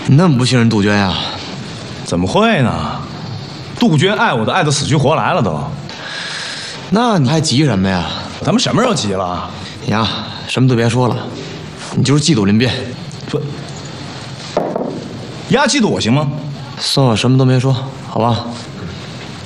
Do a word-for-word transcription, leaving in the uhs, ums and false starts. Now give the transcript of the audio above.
你那么不信任杜鹃呀？ 怎么会呢？杜鹃爱我都爱得死去活来了都。 那你还急什么呀？ 咱们什么时候急了？ 你呀，什么都别说了，你就是嫉妒林变。 不，丫嫉妒我行吗？ 算我什么都没说，好吧？